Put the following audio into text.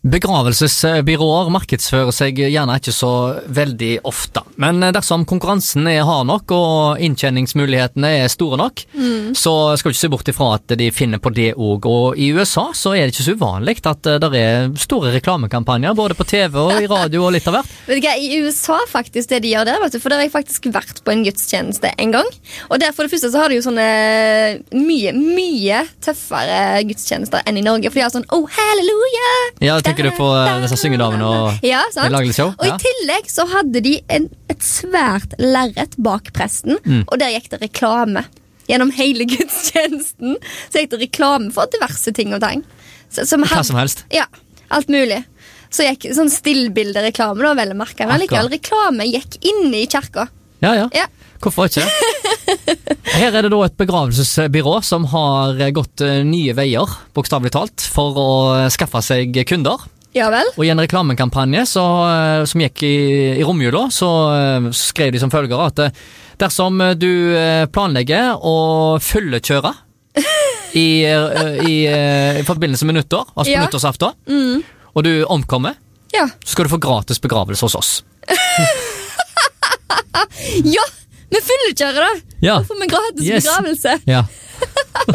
Begravelsesbyråer markedsfører seg gjerne ikke så veldig ofte, men dersom konkurransen er hard nok og inntjeningsmulighetene er store nok, så skal vi ikke se bort ifra at de finner på det også. Og i USA så er det ikke så uvanlig at det er store reklamekampanjer, både på TV og i radio og litt av hvert. Vet du hva, i USA faktisk det de gjør der, vet du, for der har jeg faktisk vært på en gudstjeneste en gang, og der for det første så har de jo sånne mye tøffere gudstjenester enn i Norge, for de har sånn, oh halleluja! Ja, tenker du på disse syngedamene og ja, sant? lager litt show? Og i tillegg så hadde de et svært lerret bak presten, og der gikk det reklame. Gjennom hele gudstjenesten så gikk det reklame for diverse ting og ting. Hva som helst? Ja, alt mulig. Så gikk sånn stillbildereklame da, vel å merke. Men likevel, reklame gikk inne i kirka. Ja. Hvorfor ikke? Her er det da et begravelsesbyrå som har gått nye veier, bokstavelig talt, for å skaffe seg kunder. Ja vel. Og i en reklamekampanje som gikk i romjula, så skrev de som følger at dersom du planlegger å fyllekjøre i forbindelse med nyttår, altså på nyttårsaften, og du omkommer, så skal du få gratis begravelse hos oss. Ja, vi fyllekjører da. Ja. Og får vi gratis begravelse. Ja.